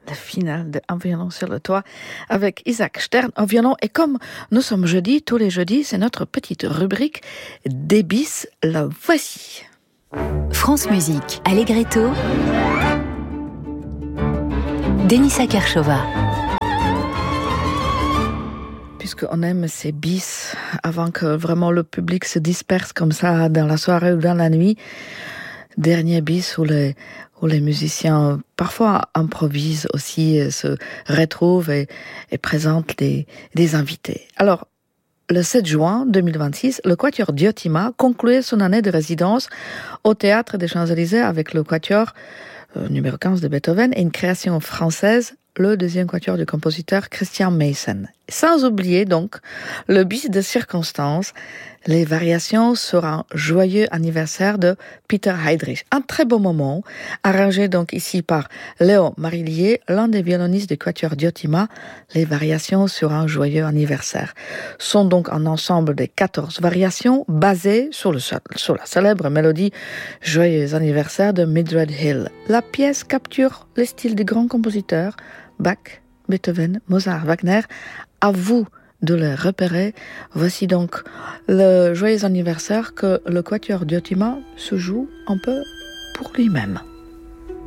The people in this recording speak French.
la finale de Un violon sur le toit avec Isaac Stern au violon. Et comme nous sommes jeudi, tous les jeudis, c'est notre petite rubrique des bis. La voici. France Musique, Allegretto, Denisa Kershova. Puisqu'on aime ces bis avant que vraiment le public se disperse comme ça dans la soirée ou dans la nuit. Dernier bis où les musiciens parfois improvisent aussi, se retrouvent et présentent des invités. Alors, le 7 juin 2026, le Quatuor Diotima concluait son année de résidence au Théâtre des Champs-Élysées avec le Quatuor numéro 15 de Beethoven et une création française, le deuxième quatuor du compositeur Christian Meyssen. Sans oublier donc le bis de circonstance, les variations sur un joyeux anniversaire de Peter Heydrich. Un très beau moment, arrangé donc ici par Léo Marillier, l'un des violonistes du quatuor Diotima. Les variations sur un joyeux anniversaire sont donc un ensemble de 14 variations basées sur la célèbre mélodie Joyeux anniversaire de Mildred Hill. La pièce capture le style des grands compositeurs Bach, Beethoven, Mozart, Wagner. À vous de les repérer. Voici donc le joyeux anniversaire que le Quatuor Diotima se joue un peu pour lui-même.